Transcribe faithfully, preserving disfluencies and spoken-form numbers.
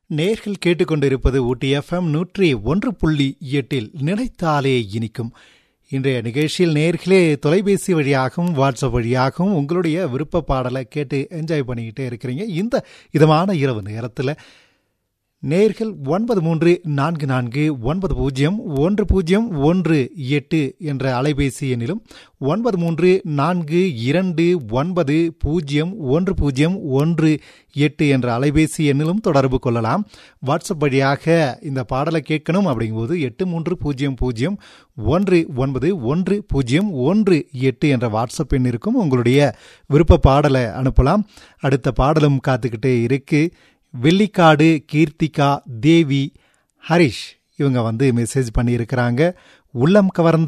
நேர்கள் கேட்டுக்கொண்டிருப்பது ஊட்டி எஃப்எம் நூற்றி ஒன்று புள்ளி எட்டில் நினைத்தாலே இனிக்கும். இன்றைய நிகழ்ச்சியில் நேர்களே தொலைபேசி வழியாகவும் வாட்ஸ்அப் வழியாகவும் உங்களுடைய விருப்ப பாடலை கேட்டு என்ஜாய் பண்ணிக்கிட்டே இருக்கிறீங்க. இந்த இதமான இரவு நேரத்தில் நேர்கள் ஒன்பது மூன்று நான்கு நான்கு ஒன்பது பூஜ்ஜியம் ஒன்று பூஜ்ஜியம் ஒன்று எட்டு என்ற அலைபேசி எண்ணிலும் ஒன்பது மூன்று நான்கு இரண்டு ஒன்பது பூஜ்ஜியம் ஒன்று பூஜ்ஜியம் ஒன்று எட்டு என்ற அலைபேசி எண்ணிலும் தொடர்பு கொள்ளலாம். வாட்ஸ்அப் வழியாக இந்த பாடலை கேட்கணும் அப்படிங்கும்போது எட்டு மூன்று பூஜ்ஜியம் பூஜ்ஜியம் ஒன்று ஒன்பது ஒன்று பூஜ்ஜியம் ஒன்று எட்டு என்ற வாட்ஸ்அப் எண் இருக்கும். உங்களுடைய விருப்ப பாடலை அனுப்பலாம். அடுத்த பாடலும் காத்துக்கிட்டே இருக்கு. வெள்ளிக்காடு கீர்த்திகா, தேவி, ஹரிஷ் இவங்க வந்து மெசேஜ் பண்ணியிருக்கிறாங்க. உள்ளம் கவர்ந்த